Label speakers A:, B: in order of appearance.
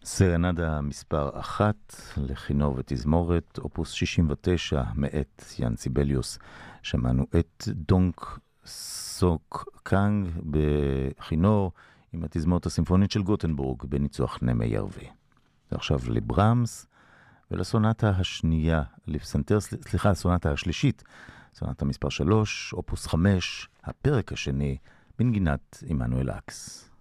A: סרנדה מספר 1 לכינור ותזמורת, אופוס 69 מאת יאן סיבליוס. שמענו את דונק סוק קאנג בכינור עם התזמורת הסימפונית של גוטנבורג בניצוח נמי ירבי. ועכשיו לברמס ולסונטה השנייה, הסונטה השלישית, סונטה מספר 3, אופוס 5, הפרק השני, בנגינת עמנואל אקס.